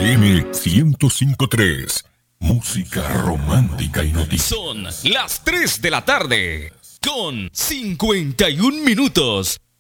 FM 105.3. Música romántica y noticias. Son las 3 de la tarde con 51 minutos.